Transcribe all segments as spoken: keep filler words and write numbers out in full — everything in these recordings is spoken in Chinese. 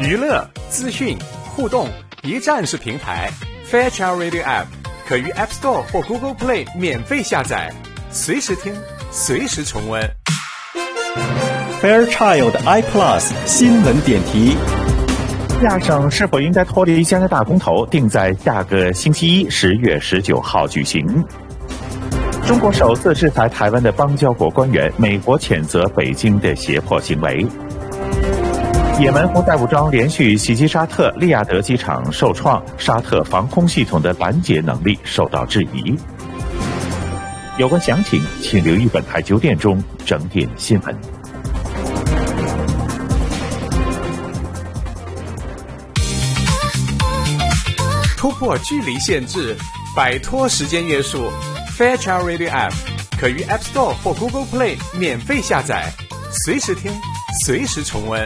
娱乐、资讯、互动一站式平台 Fairchild Radio App 可于 App Store 或 Google Play 免费下载，随时听，随时重温。 Fairchild iPlus 新闻点题。亚省是否应该脱离加拿大公投，定在下个星期一十月十九号举行。中国首次制裁台湾的邦交国官员，美国谴责北京的胁迫行为。也门胡塞武装连续袭击沙特，利雅得机场受创，沙特防空系统的拦截能力受到质疑。有关详情，请留意本台九点钟整点新闻。 突破距离限制，摆脱时间约束 Fairchild Radio App 可于 App Store 或 Google Play 免费下载，随时听，随时重温。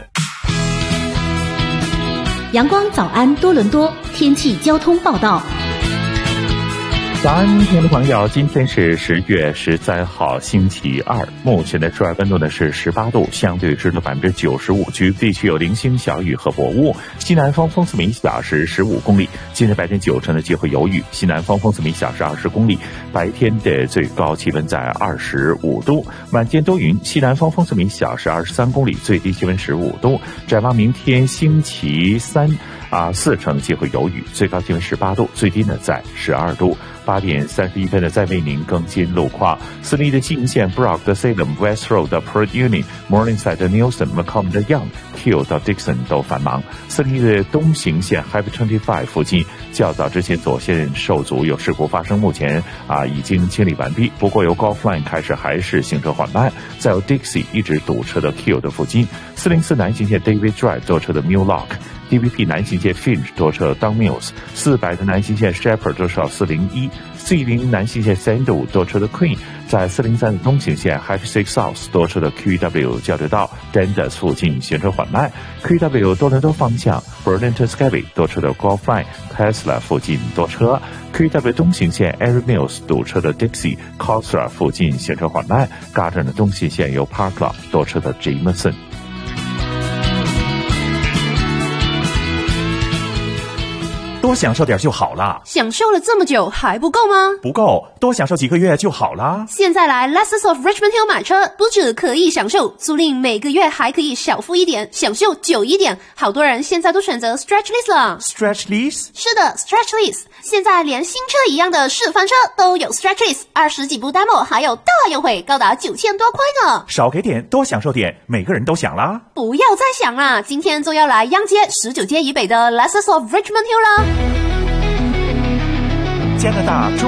阳光早安多伦多天气交通报道。早安，听众朋友，今天是十月十三号，星期二。目前的室外温度呢是十八度，相对湿度百分之九十五，局部地区有零星小雨和薄雾。西南风风速每小时十五公里。今天白天九成的机会有雨，西南风风速每小时二十公里。白天的最高气温在二十五度，晚间多云，西南风风速每小时二十三公里，最低气温十五度。展望明天星期三啊，四成的机会有雨，最高气温十八度，最低呢在十二度。八点三十一分的再为您更新路况。四零一的西线 Brock 的 Salem、West Road 的 Port Union、Morningside 的 Nielsen、Macomb 的 Young、Keele 到 Dixon 都繁忙。四零一的东行线 Highway 二十五附近较早之前左线受阻，有事故发生，目前啊已经清理完毕。不过由 Golf Line 开始还是行车缓慢，再由 Dixie 一直堵车的 Keele 的附近。四零四南行线 David Drive 多车的 Mill Lock。D V P 南行线 Finch 多车 Down Mills， 四百的南行线 Shepherd 多车四零一， 四一零南行线 Sandal 多车的 Queen， 在四零三的东行线 Highway 六 South 多车的 Q E W 交流道 Dundas 附近行车缓慢。 Q E W 多伦多方向 Burlington Skyway 多车的 Golf Line Tesla 附近多车。 Q E W 东行线 Erie Mills 堵车的 Dixie Cosra 附近行车缓慢。 Garden 的东行线有 Park Lot 多车的 Jameson。多享受点就好啦。 享受了这么久还不够吗？ 不够，多享受几个月就好啦。 现在来 Lexus of Richmond Hill 买车，不只可以享受租赁，每个月还可以小付一点，享受久一点。好多人现在都选择 Stretch Lease 了。 Stretch Lease？ 是的， Stretch Lease 现在连新车一样的示范车都有 Stretch Lease， 二十几部 demo 还有大优惠，高达九千多块呢。 少给点，多享受点，每个人都想啦。 不要再想啦，今天就要来央街十九街以北的 Lexus of Richmond Hill 啦。 加拿大